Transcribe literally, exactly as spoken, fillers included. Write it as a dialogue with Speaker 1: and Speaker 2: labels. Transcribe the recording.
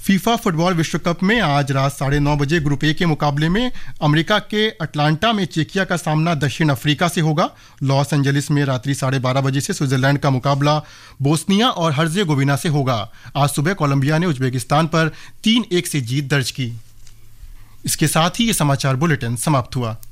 Speaker 1: FIFA football विश्व cup में आज रात साढ़े नौ बजे ग्रुप ए के मुकाबले में अमेरिका के अटलांटा में चेकिया का सामना दक्षिण अफ्रीका से होगा। लॉस एंजलिस में रात्रि साढ़े बारह बजे से स्विट्जरलैंड का मुकाबला बोस्निया और हर्जेगोविना से होगा। आज सुबह कोलंबिया ने उज्बेकिस्तान पर तीन एक से जीत दर्ज की। इसके साथ ही ये समाचार बुलेटिन समाप्त हुआ।